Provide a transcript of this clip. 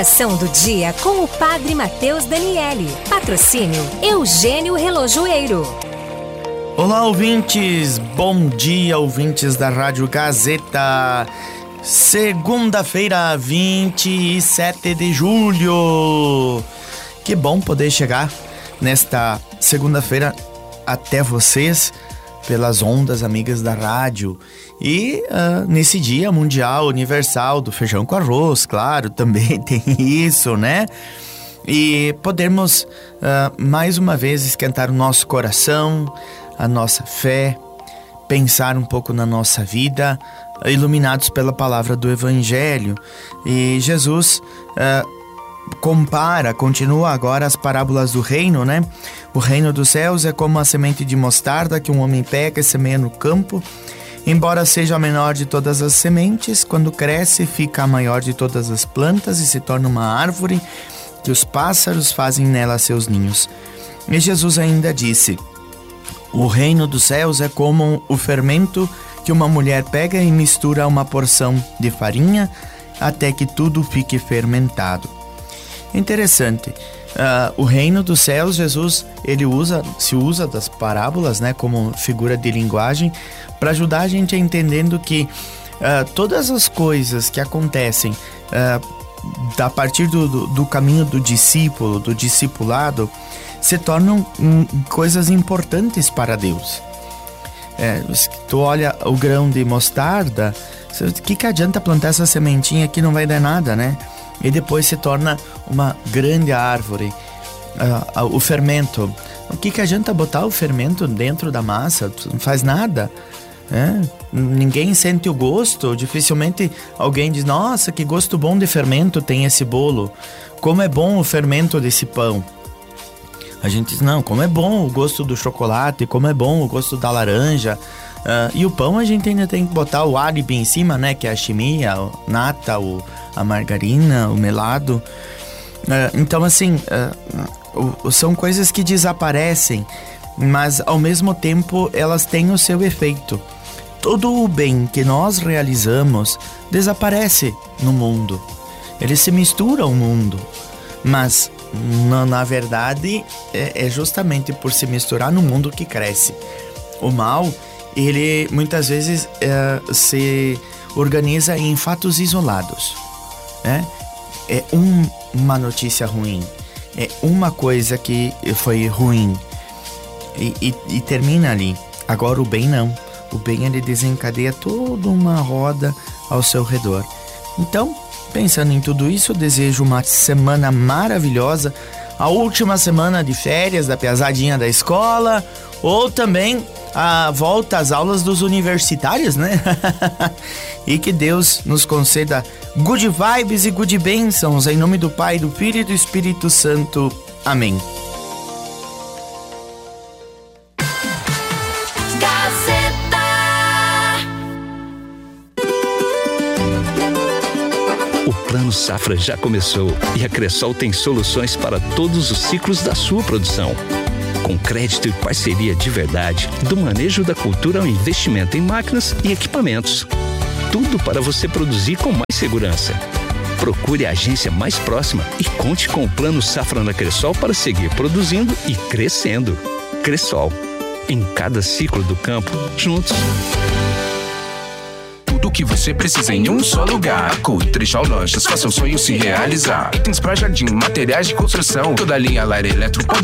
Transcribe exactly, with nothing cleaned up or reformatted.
Oração do dia com o Padre Mateus Daniele. Patrocínio Eugênio Relojoeiro. Olá, ouvintes. Bom dia, ouvintes da Rádio Gazeta. Segunda-feira, vinte e sete de julho. Que bom poder chegar nesta segunda-feira até vocês pelas ondas amigas da rádio. E uh, nesse dia mundial, universal do feijão com arroz, claro, também tem isso, né? E podermos uh, mais uma vez esquentar o nosso coração, a nossa fé, pensar um pouco na nossa vida, iluminados pela palavra do Evangelho. E Jesus uh, compara, continua agora as parábolas do reino, né? O reino dos céus é como a semente de mostarda que um homem pega e semeia no campo. Embora seja a menor de todas as sementes, quando cresce fica a maior de todas as plantas e se torna uma árvore que os pássaros fazem nela seus ninhos. E Jesus ainda disse: o reino dos céus é como o fermento que uma mulher pega e mistura uma porção de farinha até que tudo fique fermentado. Interessante. Uh, o reino dos céus, Jesus ele usa, se usa das parábolas, né, como figura de linguagem para ajudar a gente a entendendo que uh, todas as coisas que acontecem uh, a partir do, do, do caminho do discípulo, do discipulado, se tornam um, coisas importantes para Deus. É, se tu olha o grão de mostarda, o que, que adianta plantar essa sementinha que não vai dar nada, né? E depois se torna uma grande árvore. Uh, uh, o fermento. O que, que adianta botar o fermento dentro da massa? Não faz nada. É? Ninguém sente o gosto. Dificilmente alguém diz: nossa, que gosto bom de fermento tem esse bolo. Como é bom o fermento desse pão. A gente diz: não, como é bom o gosto do chocolate, como é bom o gosto da laranja. Uh, e o pão a gente ainda tem que botar o álibi em cima, né? Que é a chimia, a nata, o, a margarina, o melado. Uh, então, assim, uh, uh, são coisas que desaparecem, mas ao mesmo tempo elas têm o seu efeito. Todo o bem que nós realizamos desaparece no mundo. Ele se mistura ao mundo, mas na, na verdade é, é justamente por se misturar no mundo que cresce. O mal, ele muitas vezes é, se organiza em fatos isolados, né? É um, uma notícia ruim, é uma coisa que foi ruim e, e, e termina ali. Agora o bem não, o bem ele desencadeia toda uma roda ao seu redor. Então, pensando em tudo isso, eu desejo uma semana maravilhosa, a última semana de férias da piazadinha da escola, ou também a volta às aulas dos universitários, né? E que Deus nos conceda good vibes e good bênçãos, em nome do Pai, do Filho e do Espírito Santo. Amém. Gazeta. O Plano Safra já começou e a Cressol tem soluções para todos os ciclos da sua produção. Com crédito e parceria de verdade, do manejo da cultura ao investimento em máquinas e equipamentos. Tudo para você produzir com mais segurança. Procure a agência mais próxima e conte com o Plano Safra na Cressol para seguir produzindo e crescendo. Cressol, em cada ciclo do campo, juntos. Tudo que você precisa em um só lugar. Cotrechal Lojas, faça o sonho se realizar. Itens para jardim, materiais de construção, toda linha lar elétrico.